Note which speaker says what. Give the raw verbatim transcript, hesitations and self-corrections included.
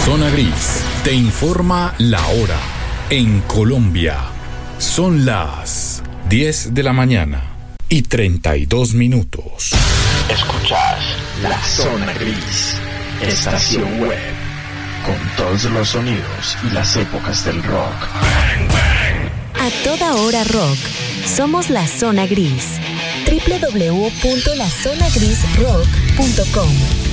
Speaker 1: Zona Gris te informa la hora. En Colombia son las diez de la mañana y treinta y dos minutos.
Speaker 2: Escuchas La Zona Gris, estación web, con todos los sonidos y las épocas del rock.
Speaker 3: A toda hora rock, somos La Zona Gris. doble u doble u doble u punto la zona gris rock punto com